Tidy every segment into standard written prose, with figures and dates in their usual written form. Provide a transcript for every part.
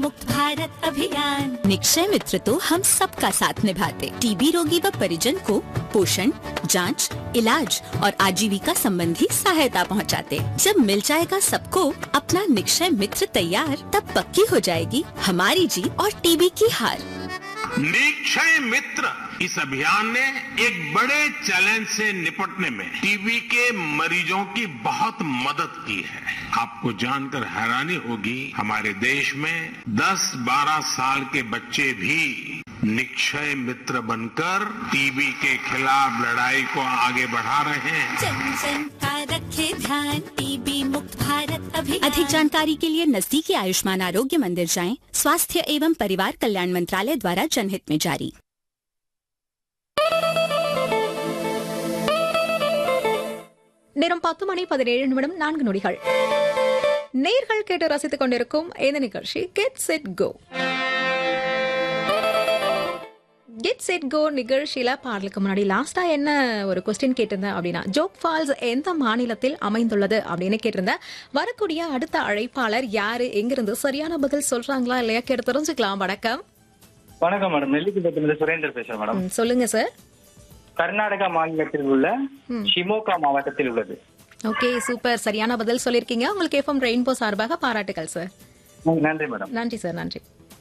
मुक्त भारत अभियान। निक्षय मित्र तो हम सबका साथ निभाते, टीबी रोगी व परिजन को पोषण, जांच, इलाज और आजीविका संबंधी सहायता पहुंचाते। जब मिल जाएगा सबको अपना निक्षय मित्र तैयार, तब पक्की हो जाएगी हमारी जीत और टीबी की हार। निक्षय मित्र इस अभियान ने एक बड़े चैलेंज से निपटने में टीबी के मरीजों की बहुत मदद की है। आपको जानकर हैरानी होगी, हमारे देश में 10-12 साल के बच्चे भी निक्षय मित्र बनकर टीबी के खिलाफ लड़ाई को आगे बढ़ा रहे हैं। जन जन का रखे ध्यान, टीबी मुक्त भारत अभियान। अधिक जानकारी के लिए नजदीकी आयुष्मान आरोग्य मंदिर जाएं। स्वास्थ्य एवं परिवार कल्याण मंत्रालय द्वारा जनहित में जारी। நேரம் 10:17 நேர்கள் கேட்டு ரசித்துக் கொண்டிருக்கும் இந்த நிகழ்ச்சி get set go. Get set go நிகழ்ச்சியில பாடலுக்கு முன்னாடி லாஸ்டா என்ன ஒரு கொஸ்டின் கேட்டிருந்தேன் அப்படின்னா, ஜோக் ஃபால்ஸ் எந்த மாநிலத்தில் அமைந்துள்ளது அப்படின்னு கேட்டிருந்தேன். வரக்கூடிய அடுத்த அழைப்பாளர் யாரு, எங்கிருந்து சரியான பதில் சொல்றாங்களா இல்லையா கேட்டு தெரிஞ்சுக்கலாம். வணக்கம். வணக்கம் மேடம், நெல்லிக்குப்பத்திலிருந்து சுரேந்தர் பேசுறேன் மேடம். சொல்லுங்க சார். கர்நாடகா மாநிலத்தில் உள்ள ஷிமோகா மாவட்டத்தில் உள்ளது. ஓகே, சூப்பர், சரியான பதில் சொல்லிருக்கீங்க. உங்களுக்கு எஃப்எம் ரெயின்போ சார்பாக பாராட்டுகள் சார். நன்றி மேடம். நன்றி சார், நன்றி.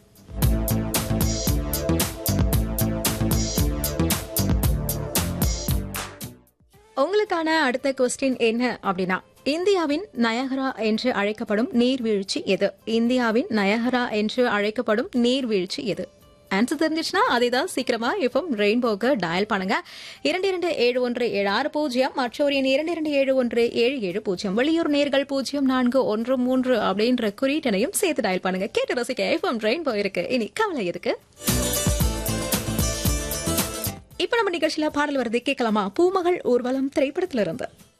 உங்களுக்கான அடுத்த கொஸ்டின் என்ன அப்படின்னா, இந்தியாவின் நயகரா என்று அழைக்கப்படும் நீர்வீழ்ச்சி எது? இந்தியாவின் நயகரா என்று அழைக்கப்படும் நீர்வீழ்ச்சி எது? ஆன்சர் தெரிஞ்சிச்சுன்னா அதை தான் சீக்கிரமா எஃப்எம் ரெயின்போக்கு டயல் பண்ணுங்க. 227176 மற்றொரு எண் 227177. வெளியூர் நேர்கள் 0413 அப்படின்ற குறியீட்டனையும் சேர்த்து டயல் பண்ணுங்க. கேட்டு ரசிக்க எஃப்எம் ரெயின்போ இருக்கு. இனி கவலை இருக்கு. இப்ப நம்ம நிகழ்ச்சியில பாடல் வருது, கேட்கலாமா? பூமகள் ஊர்வலம் திரைப்படத்திலிருந்து.